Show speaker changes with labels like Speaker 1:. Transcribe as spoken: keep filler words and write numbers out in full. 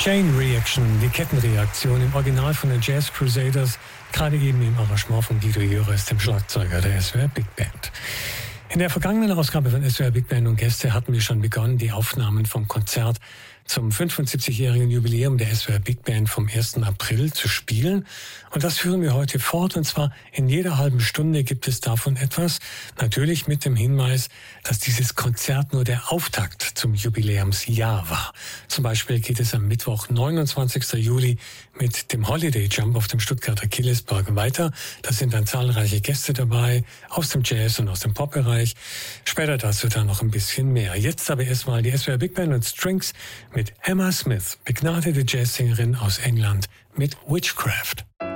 Speaker 1: Chain Reaction, die Kettenreaktion im Original von den Jazz Crusaders, gerade eben im Arrangement von Guido Jöres, dem Schlagzeuger der S W R Big Band. In der vergangenen Ausgabe von S W R Big Band und Gäste hatten wir schon begonnen, die Aufnahmen vom Konzert zum fünfundsiebzigjährigen Jubiläum der S W R Big Band vom ersten April zu spielen. Und das führen wir heute fort. Und zwar in jeder halben Stunde gibt es davon etwas. Natürlich mit dem Hinweis, dass dieses Konzert nur der Auftakt zum Jubiläumsjahr war. Zum Beispiel geht es am Mittwoch, neunundzwanzigsten Juli, mit dem Holiday Jump auf dem Stuttgarter Killesberg weiter. Da sind dann zahlreiche Gäste dabei, aus dem Jazz und aus dem Popbereich. Später dazu dann noch ein bisschen mehr. Jetzt aber erstmal die S W R Big Band und Strings mit Emma Smith, begnadete Jazzsängerin aus England, mit Witchcraft.